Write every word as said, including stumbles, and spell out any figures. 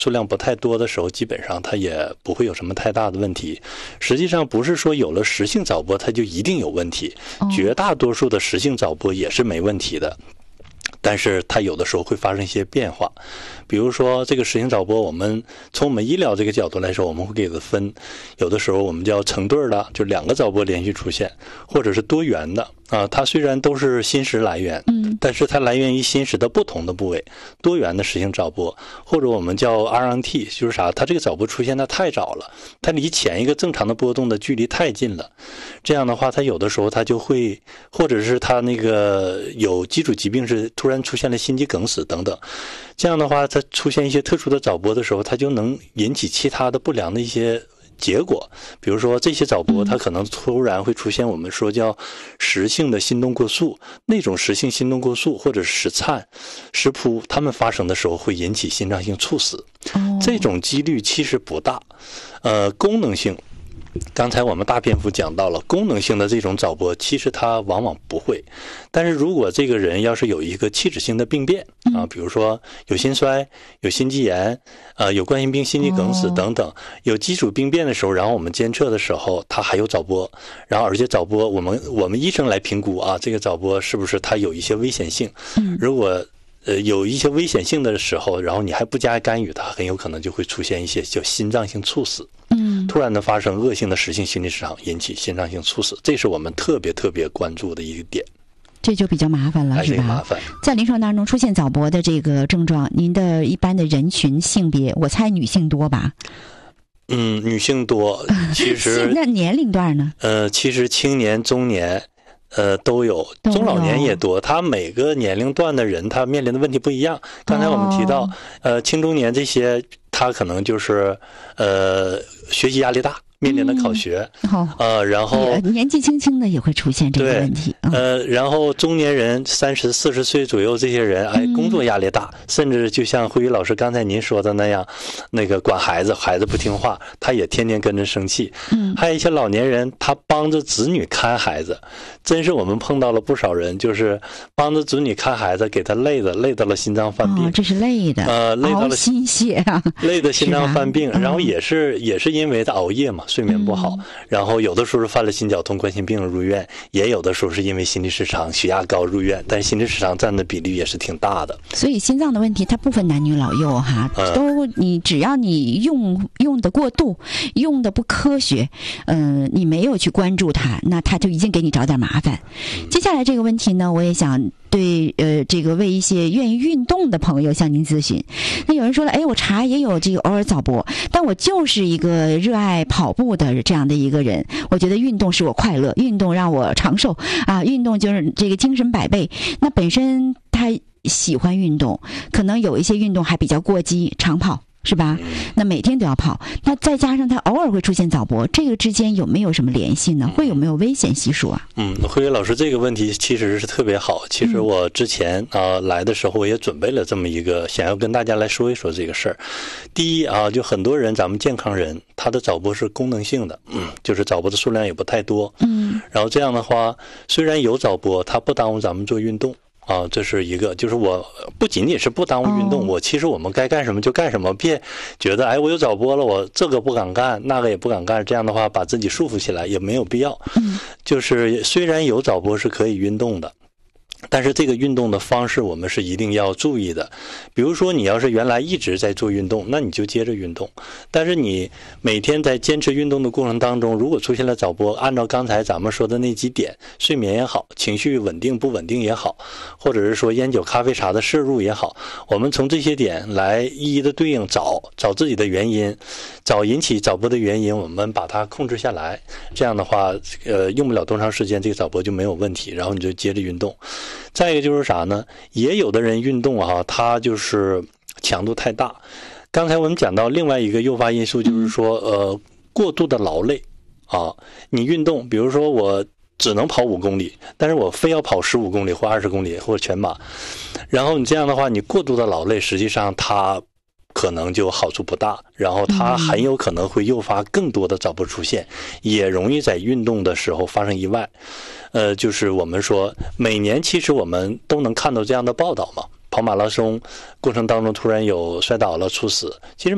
数量不太多的时候，基本上它也不会有什么太大的问题。实际上不是说有了实性早搏它就一定有问题，绝大多数的实性早搏也是没问题的。但是它有的时候会发生一些变化，比如说这个实性早搏，我们从我们医疗这个角度来说，我们会给它分，有的时候我们叫成对的，就两个早搏连续出现，或者是多元的啊，它虽然都是心室来源，嗯，但是它来源于心室的不同的部位，多元的实性早搏，或者我们叫 R N T， 就是啥，它这个早搏出现的太早了，它离前一个正常的波动的距离太近了，这样的话，它有的时候它就会，或者是它那个有基础疾病是突然出现了心肌梗死等等，这样的话，它出现一些特殊的早搏的时候，它就能引起其他的不良的一些结果，比如说这些早搏它可能突然会出现我们说叫实性的心动过速，那种实性心动过速或者是室颤、室扑，它们发生的时候会引起心脏性猝死，这种几率其实不大。呃，功能性刚才我们大篇幅讲到了功能性的这种早搏，其实它往往不会。但是如果这个人要是有一个器质性的病变啊，比如说有心衰、有心肌炎、呃有冠心病、心肌梗死等等，有基础病变的时候，然后我们监测的时候，它还有早搏，然后而且早搏我们我们医生来评估啊，这个早搏是不是它有一些危险性？如果呃，有一些危险性的时候，然后你还不加以干预，它很有可能就会出现一些叫心脏性猝死。嗯，突然的发生恶性的实性心理失常，引起心脏性猝死，这是我们特别特别关注的一个点。 这就比较麻烦了，是吧？麻烦。在临床当中出现早搏的这个症状，您的一般的人群性别，我猜女性多吧？ 嗯，女性多。其实那年龄段呢？ 呃，其实青年、中年。呃，都有，中老年也多。他每个年龄段的人，他面临的问题不一样。刚才我们提到，哦、呃，青中年这些，他可能就是呃，学习压力大，面临的考学， 嗯、 呃，然后年纪轻轻的也会出现这个问题。 嗯、呃，然后中年人三十四十岁左右这些人，哎，工作压力大，嗯、甚至就像慧宇老师刚才您说的那样，那个管孩子，孩子不听话，他也天天跟着生气。嗯，还有一些老年人，他帮着子女看孩子。真是我们碰到了不少人，就是帮着子女看孩子，给他累的，累到了心脏犯病。 哦，这是累的， 呃，累到了心血啊， 累的心脏犯病。然后也是、嗯、也是因为他熬夜嘛，睡眠不好。嗯、然后有的时候犯了心绞痛、冠心病入院，也有的时候是因为心律失常、血压高入院，但是心律失常占的比例也是挺大的。 所以心脏的问题它不分男女老幼哈，嗯、都你只要你用用的过度，用的不科学，嗯、呃，你没有去关注它，那它就已经给你找点麻烦。麻烦。接下来这个问题呢，我也想对呃这个为一些愿意运动的朋友向您咨询。那有人说了，哎，我查也有这个偶尔早搏，但我就是一个热爱跑步的这样的一个人，我觉得运动使我快乐，运动让我长寿啊，运动就是这个精神百倍。那本身他喜欢运动，可能有一些运动还比较过激，长跑。是吧？那每天都要跑，那再加上他偶尔会出现早搏，这个之间有没有什么联系呢？会有没有危险系数啊？ 嗯，慧宇老师这个问题其实是特别好。其实我之前啊、呃、来的时候，我也准备了这么一个，想要跟大家来说一说这个事儿。第一啊，就很多人咱们健康人，他的早搏是功能性的，嗯，就是早搏的数量也不太多，嗯，然后这样的话，虽然有早搏，它不耽误咱们做运动。啊，这是一个，就是我不仅仅是不耽误运动， oh. 我其实我们该干什么就干什么，别觉得哎我有早搏了，我这个不敢干，那个也不敢干，这样的话把自己束缚起来也没有必要。嗯，就是虽然有早搏是可以运动的。但是这个运动的方式我们是一定要注意的，比如说你要是原来一直在做运动，那你就接着运动，但是你每天在坚持运动的过程当中，如果出现了早搏，按照刚才咱们说的那几点，睡眠也好，情绪稳定不稳定也好，或者是说烟酒咖啡茶的摄入也好，我们从这些点来一一的对应，找找自己的原因，找引起早搏的原因，我们把它控制下来，这样的话呃，用不了多长时间这个早搏就没有问题，然后你就接着运动。再一个就是啥呢？也有的人运动哈，他就是强度太大。刚才我们讲到另外一个诱发因素，就是说呃过度的劳累啊。你运动，比如说我只能跑五公里，但是我非要跑十五公里或二十公里或者全马，然后你这样的话，你过度的劳累，实际上它可能就好处不大，然后它很有可能会诱发更多的早搏出现，也容易在运动的时候发生意外。呃，就是我们说每年其实我们都能看到这样的报道嘛，跑马拉松过程当中突然有摔倒了猝死，其实